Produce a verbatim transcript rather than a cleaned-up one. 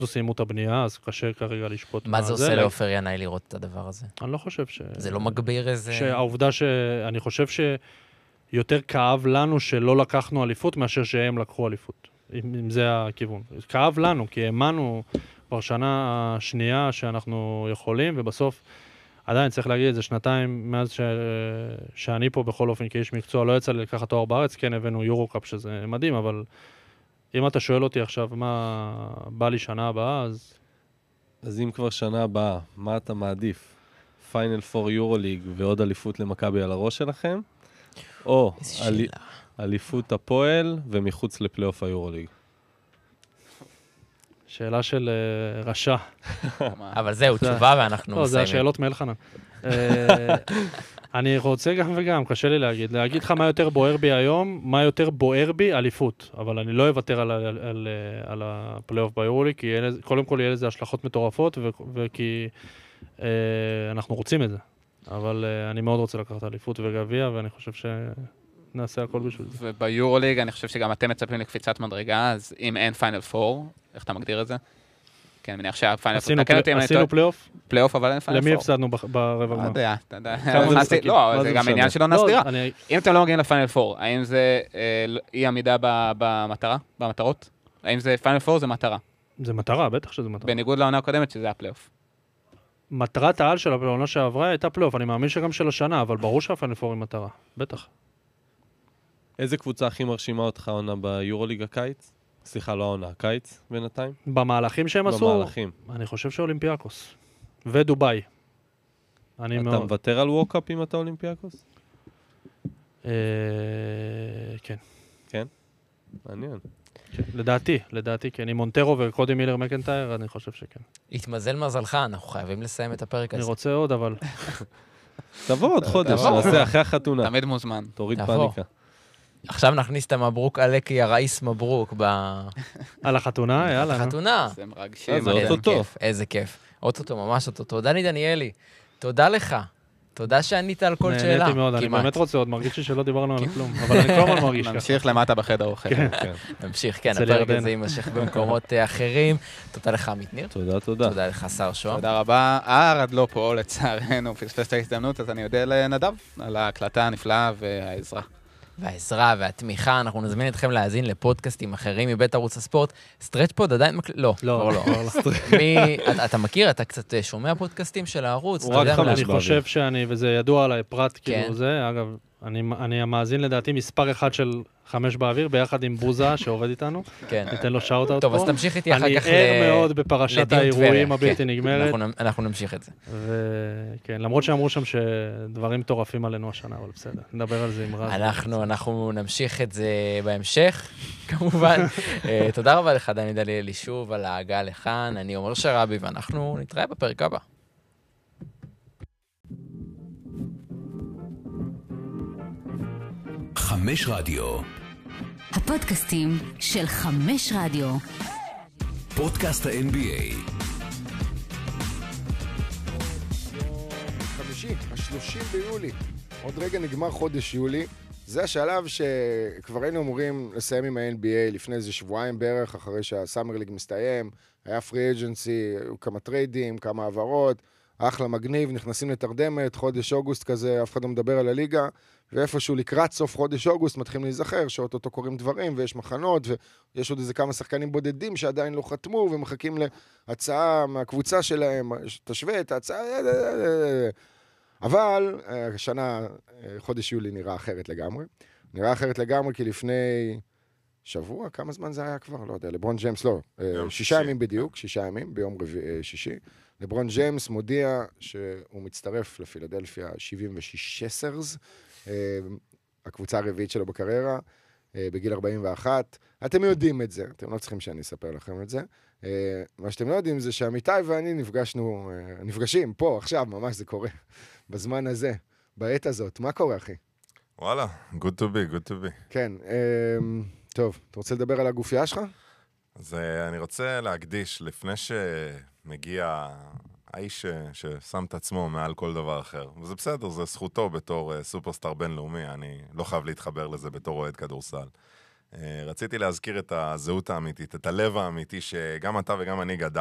סיימו את הבנייה, אז קשה כרגע לשפוט. מה זה עושה לאופר ינאי לראות את הדבר הזה? אני לא חושב ש... זה לא מגביר איזה... שהעובדה שאני חושב שיותר כאב לנו שלא לקחנו אליפות, מאשר שהם לקחו אליפות. אם זה הכיוון. כאב לנו, כי האמנו כבר שנה השנייה שאנחנו יכולים, ובסוף עדיין צריך להגיד את זה שנתיים מאז ש... שאני פה בכל אופן כאיש מקצוע, לא יצא לי לקחת תואר בארץ, כן הבאנו יורו-קאפ שזה מדהים, אבל אם אתה שואל אותי עכשיו מה בא לי שנה הבאה, אז... אז אם כבר שנה הבאה, מה אתה מעדיף? פיינל פור יורוליג ועוד אליפות למכבי על הראש שלכם? או אל... אליפות הפועל ומחוץ לפלייאוף היורוליג? שאלה של uh, רשע. אבל זהו, תשובה ואנחנו מסיימים. לא, זה השאלות מאלחנן. אני רוצה גם וגם, קשה לי להגיד. להגיד לך מה יותר בוער בי היום, מה יותר בוער בי, אליפות. אבל אני לא אוותר על, על, על, על הפלייאוף ביורוליג, כי קודם כל יהיה לזה השלכות מטורפות, וכי uh, אנחנו רוצים את זה. אבל uh, אני מאוד רוצה לקחת אליפות וגביע, ואני חושב ש... נעשה הכל בשביל זה. וביורוליג אני חושב שגם אתם מצפים לקפיצת מדרגה, אז אם אין פיינל פור, איך אתה מגדיר את זה? כן, מניח שהפיינל פור... עשינו פלייאוף? פלייאוף, אבל אין פיינל פור. למי הפסדנו ברבע גמר? לא יודע, אתה יודע. לא, זה גם עניין שלא נסדירה. אם אתם לא מגיעים לפיינל פור, האם זה אי עמידה במטרה, במטרות? האם זה פיינל פור זה מטרה? זה מטרה, בטח שזה מטרה. בניגוד לעונה הקודמת שזה הפלייאוף. מטרת העל של העונה שעברה הייתה פלייאוף, אני מאמין שגם של השנה, אבל ברור שהפיינל פור היא מטרה, בטח. איזה קבוצה הכי מרשימה אותך עונה ביורוליג הקיץ? סליחה, לא העונה, הקיץ בינתיים? במהלכים שהם עשו? במהלכים. אני חושב שאולימפיאקוס. ודוביי. אתה מוותר על ווקאפ אם אתה אולימפיאקוס? כן. כן? מעניין. לדעתי, לדעתי, כן. עם מונטרו וקודי מילר מקנטייר, אני חושב שכן. התמזל מזלך, אנחנו חייבים לסיים את הפרק הזה. אני רוצה עוד, אבל... תבוא עוד חודש, נעשה אחרי החתונה. תמיד מוזמן. תוריד פאניקה. עכשיו נכניס את המברוק עלקי, הרעיס מברוק ב... על החתונה, יאללה. החתונה. זה מרגשים. זה אוטוטו. איזה כיף. אוטוטו, ממש אוטוטו. דני דניאלי, תודה לך. תודה שענית על כל שאלה. נהניתי מאוד, אני באמת רוצה עוד, מרגיש לי שלא דיברנו על כלום, אבל אני כל הזמן מרגיש ככה. נמשיך למטה בחדר אוכל. נמשיך, כן, הפרק הזה יימשך במקומות אחרים. תודה לך, עמית ניר. תודה, תודה. תודה לך, שר שוהם. תודה רבה. ארד לא פה, לצערנו, פספס את ההזדמנות, אז אני יודע לנדב על ההקלטה הנפלאה והעזרה. והעזרה והתמיכה, אנחנו נזמין אתכם להאזין לפודקאסטים אחרים מבית ערוץ הספורט. סטרץ' פוד עדיין מקליט? לא. לא, לא. אתה מכיר, אתה קצת שומע פודקאסטים של הערוץ? הוא רק חמש באוויר. אני חושב שאני, וזה ידוע עליי, פרט כאילו זה, אגב, אני המאזין לדעתי מספר אחד של חמש באוויר, ביחד עם בוזה שעובד איתנו. כן. ניתן לו שאוט אאוט פה. טוב, אז תמשיך איתי אחר כך אני ער מאוד בפרשת האירועים הבלתי נגמרת. אנחנו נמשיך את זה. וכן, למרות שאמרו שם שדברים מטורפים עלינו השנה, אבל בסדר. נדבר על זה עם רז. אנחנו נמשיך את זה בהמשך, כמובן. תודה רבה לך, דני דניאלי, שוב על ההגעה לכאן. אני עומר שרבי, ואנחנו נתראה בפרק הבא. חמש רדיו. הפודקאסטים של חמש רדיו. פודקאסט ה-אן בי איי. חמישי, השלושים ביולי. עוד רגע נגמר חודש יולי. זה השלב שכבר היינו אמורים לסיים עם ה-אן בי איי לפני איזה שבועיים בערך, אחרי שהסאמר ליג מסתיים. היה פרי אג'נסי, כמה טריידים, כמה העברות. אחלה מגניב, נכנסים לתרדמת, חודש אוגוסט כזה, אף אחד לא מדבר על הליגה. ואיפשהו לקראת סוף חודש אוגוסט מתחילים להיזכר שאוטוטו קוראים דברים ויש מחנות ויש עוד איזה כמה שחקנים בודדים שעדיין לא חתמו ומחכים להצעה מהקבוצה שלהם, תשווה את ההצעה. אבל השנה, חודש יולי נראה אחרת לגמרי. נראה אחרת לגמרי כי לפני שבוע, כמה זמן זה היה כבר? לא יודע, לברון ג'יימס, לא, שישה ימים בדיוק, שישה ימים ביום רביעי, שישי. לברון ג'יימס מודיע שהוא מצטרף לפילדלפיה שבעים ושש סרס, הקבוצה הרביעית שלו בקריירה, בגיל ארבעים ואחת. אתם יודעים את זה, אתם לא צריכים שאני אספר לכם את זה. מה שאתם לא יודעים זה שעמיתי ואני נפגשנו, נפגשים פה, עכשיו, ממש זה קורה, בזמן הזה, בעת הזאת. מה קורה, אחי? וואלה, good to be, good to be. כן, טוב, אתה רוצה לדבר על הגופייה שלך? אז אני רוצה להקדיש, לפני שמגיע האיש ששם את עצמו מעל כל דבר אחר. וזה בסדר, זה זכותו בתור סופרסטאר בינלאומי, אני לא חייב להתחבר לזה בתור אוהד כדורסל. רציתי להזכיר את הזהות האמיתית, את הלב האמיתי שגם אתה וגם אני גדל.